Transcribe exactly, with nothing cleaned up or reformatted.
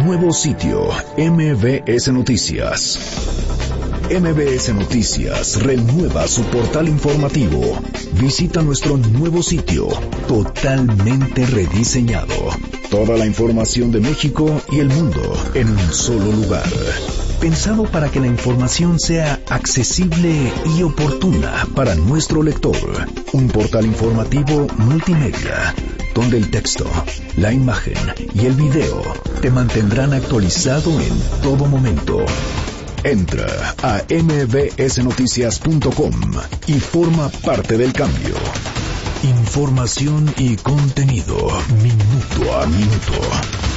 Nuevo sitio, M B S Noticias. M B S Noticias renueva su portal informativo. Visita nuestro nuevo sitio, totalmente rediseñado. Toda la información de México y el mundo en un solo lugar. Pensado para que la información sea accesible y oportuna para nuestro lector. Un portal informativo multimedia, donde el texto, la imagen y el video te mantendrán actualizado en todo momento. Entra a m b s noticias punto com y forma parte del cambio. Información y contenido minuto a minuto.